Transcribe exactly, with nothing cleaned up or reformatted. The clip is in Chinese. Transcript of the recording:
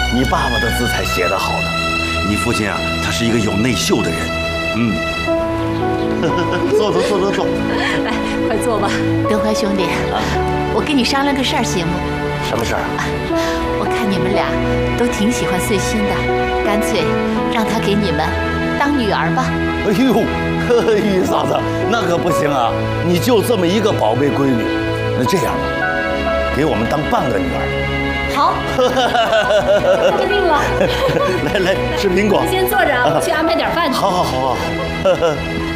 你爸爸的字才写得好呢。 你父亲啊，他是一个有内秀的人。嗯， 坐坐坐坐坐， 来，快坐吧。 德怀兄弟， 啊， 我跟你商量个事儿，行吗？ 什么事儿啊？ 我看你们俩都挺喜欢穗心的，干脆让她给你们当女儿吧。 哎呦，玉嫂子，那可不行啊！你就这么一个宝贝闺女，那这样吧，给我们当半个女儿。 好，决定了。 来来，吃苹果。 您先坐着啊，我去安排点饭去。 好好好好。